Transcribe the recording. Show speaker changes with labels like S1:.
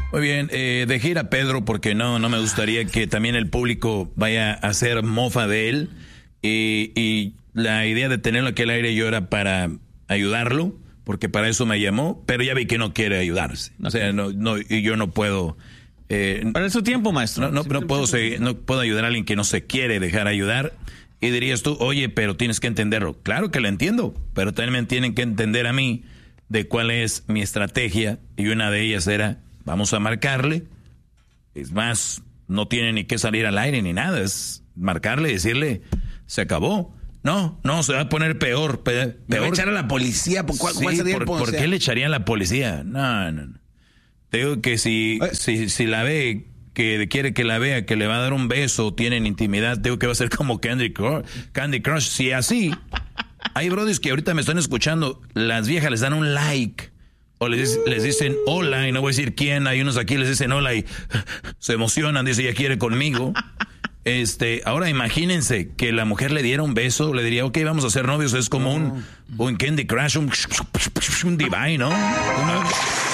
S1: Muy bien, dejé ir a Pedro porque no me gustaría que también el público vaya a hacer mofa de él. Y la idea de tenerlo aquí al aire yo era para ayudarlo, porque para eso me llamó, pero ya vi que no quiere ayudarse. O sea, y yo no puedo...
S2: para su tiempo, maestro.
S1: No puedo ayudar a alguien que no se quiere dejar ayudar. Y dirías tú, oye, pero tienes que entenderlo. Claro que lo entiendo, pero también me tienen que entender a mí de cuál es mi estrategia. Y una de ellas era, vamos a marcarle. Es más, no tiene ni que salir al aire ni nada. Es marcarle y decirle, se acabó. No, se va a poner peor.
S3: ¿Me va a echar a la policía? ¿Cuál sería el
S1: ¿Por qué le echaría a la policía? No. Te digo que si la ve, que quiere que la vea, que le va a dar un beso, tienen intimidad, digo que va a ser como Candy Crush. Si así, hay brodis que ahorita me están escuchando, las viejas les dan un like, o les dicen hola, y no voy a decir quién, hay unos aquí les dicen hola y se emocionan, dice ya quiere conmigo. Ahora imagínense que la mujer le diera un beso, le diría, ok, vamos a ser novios, es como un Candy Crush, un Divine, ¿no?